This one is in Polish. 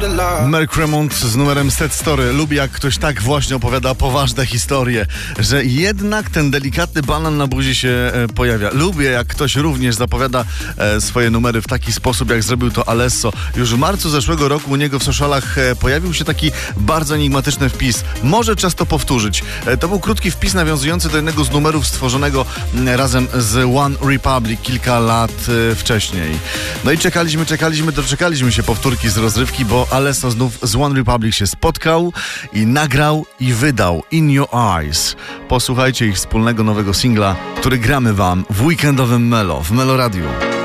Mel Cremont z numerem Set Story. Lubię, jak ktoś tak właśnie opowiada poważne historie, że jednak ten delikatny banan na buzi się pojawia. Lubię, jak ktoś również zapowiada swoje numery w taki sposób, jak zrobił to Alesso. Już w marcu zeszłego roku u niego w socialach pojawił się taki bardzo enigmatyczny wpis. Może czas to powtórzyć. To był krótki wpis nawiązujący do jednego z numerów stworzonego razem z One Republic kilka lat wcześniej. No i doczekaliśmy się powtórki z rozrywki, bo Alesso znów z One Republic się spotkał i nagrał i wydał In Your Eyes. Posłuchajcie ich wspólnego nowego singla, który gramy wam w weekendowym Melo, w Melo Radio.